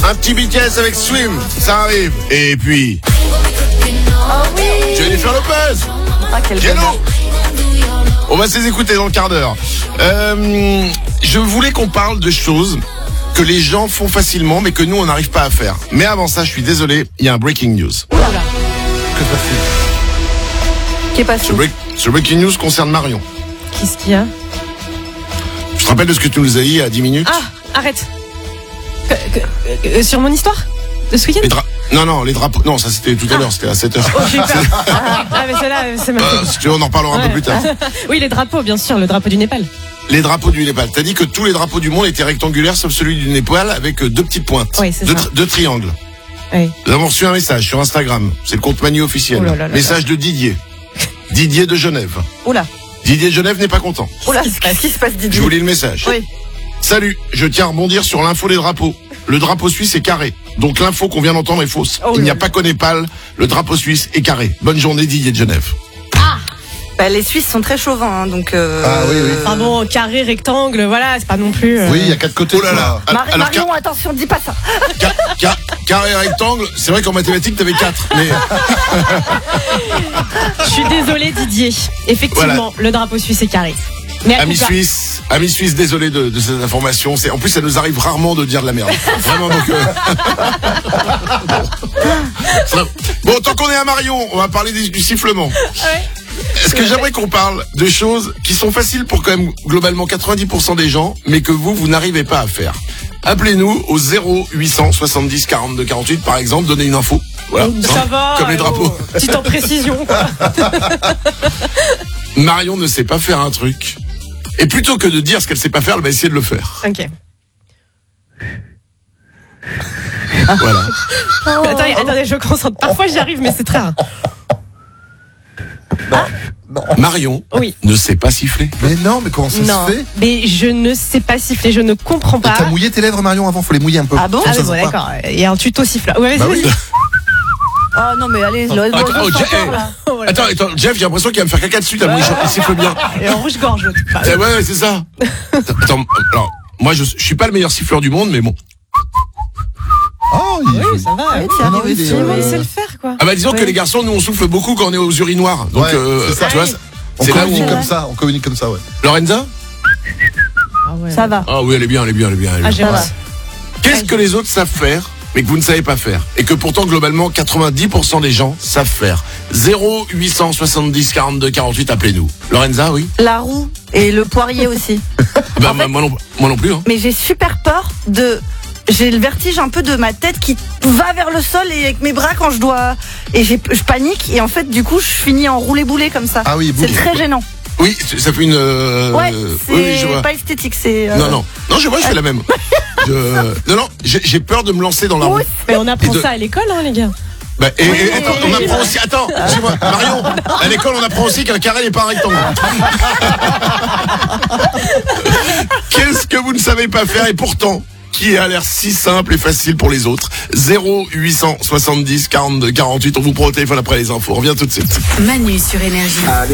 Un petit BTS avec Swim, ça arrive. Et puis... Jennifer Lopez. Ah, quel Hello. bonheur. On va se les écouter dans le quart d'heure. Je voulais qu'on parle de choses que les gens font facilement, mais que nous, on n'arrive pas à faire. Mais avant ça, je suis désolé, il y a un breaking news. Oula. Que passe-t-il? Qui est passé? Ce breaking news concerne Marion. Qu'est-ce qu'il y a? Je te rappelle de ce que tu nous as dit il y a 10 minutes. Ah, arrête. Sur mon histoire de ce week-end? Non, les drapeaux. Non, ça c'était tout à l'heure, c'était à 7h. Oh, j'ai eu peur. Ah, mais celle-là, c'est ma faute. Si tu veux, on en reparlera un peu plus tard. Oui, les drapeaux, bien sûr, le drapeau du Népal. Les drapeaux du Népal. T'as dit que tous les drapeaux du monde étaient rectangulaires, sauf celui du Népal, avec deux petites pointes. Oui, c'est ça. Deux triangles. Oui. Nous avons reçu un message sur Instagram. C'est le compte Manu officiel. Oh là là là Message de Didier. Didier de Genève. Oula. Didier de Genève n'est pas content. Oula, qu'est-ce qui se passe, Didier? Je vous lis le message. Oui. Salut, je tiens à rebondir sur l'info des drapeaux. Le drapeau suisse est carré. Donc l'info qu'on vient d'entendre est fausse. Oh Il n'y là a là. pas qu'au Népal, le drapeau suisse est carré. Bonne journée Didier de Genève. Bah, les Suisses sont très chauvins, hein, donc. Ah oui, oui. Enfin bon, carré, rectangle, voilà, c'est pas non plus. Oui, il y a 4 côtés. Oh là là. Alors, Marion, attention, dis pas ça. carré rectangle, c'est vrai qu'en mathématiques t'avais 4. Mais Je suis désolée, Didier. Effectivement, le drapeau suisse est carré. Mais à amis Suisses, désolé de cette information. En plus, ça nous arrive rarement de dire de la merde. Vraiment, donc. Bon, tant qu'on est à Marion, on va parler du sifflement. Ouais. Est-ce que j'aimerais qu'on parle de choses qui sont faciles pour quand même globalement 90% des gens, mais que vous n'arrivez pas à faire? Appelez-nous au 0800 70 42 48 par exemple, donnez une info. Voilà. Ça va. Comme les drapeaux. Petite en précision, quoi. Marion ne sait pas faire un truc. Et plutôt que de dire ce qu'elle sait pas faire, elle va essayer de le faire. Ok. Voilà. Attendez, je concentre. Parfois j'y arrive, mais c'est très rare. Marion Oui. ne sait pas siffler. Mais non, mais comment ça Non, se fait? mais je ne sais pas siffler, je ne comprends Et pas. t'as mouillé tes lèvres, Marion, avant? Faut les mouiller un peu. Ah bon? Comme Ah ça, oui, bon, ça se voit. d'accord. Il y a un tuto siffleur. Ouais, Bah vas-y, oui. Oh non, mais allez, l'oiseau chanteur, là. Attends, Jeff, j'ai l'impression qu'il va me faire caca dessus, t'as vu, il siffle bien. Et en rouge-gorge, l'autre. Bah, Ouais, c'est ça. Attends, alors, moi je suis pas le meilleur siffleur du monde, mais bon. Oh, oui, ça va. Oui, tu arrives il est, aussi, Mais oui. il sait le faire, quoi. Ah bah disons que Ouais. les garçons, nous on souffle beaucoup quand on est aux urinoirs. Donc, Ouais, c'est ça. tu vois, On c'est là où communique comme ça, ouais. Lorenza? Ah ouais. Ça va. Ah oui, elle est bien. Ah, j'ai Ça va. honte. Qu'est-ce que les autres savent faire, mais que vous ne savez pas faire? Et que pourtant, globalement, 90% des gens savent faire. 0800 70 42 48, appelez-nous. Lorenza, oui? La roue et le poirier aussi. Bah, En fait- moi non plus, hein. Mais j'ai super peur j'ai le vertige un peu de ma tête qui va vers le sol et avec mes bras quand je dois. Et je panique et en fait, du coup, je finis en roulé-boulé comme ça. Ah oui, C'est boule. très gênant. Oui, ça fait une... Ouais, c'est oui, je vois. pas esthétique, c'est. Non, je fais la même. Non, j'ai peur de me lancer dans la roue. Oui. Mais on apprend Et de- ça à l'école, hein, les gars. Bah, attends, on apprend aussi. Attends, excuse-moi, Marion, à l'école, on apprend aussi qu'un carré n'est pas un rectangle. Qu'est-ce que vous ne savez pas faire et pourtant qui a l'air si simple et facile pour les autres? 0800 70 42 48. On vous prend au téléphone après les infos. On revient tout de suite. Manu sur Énergie.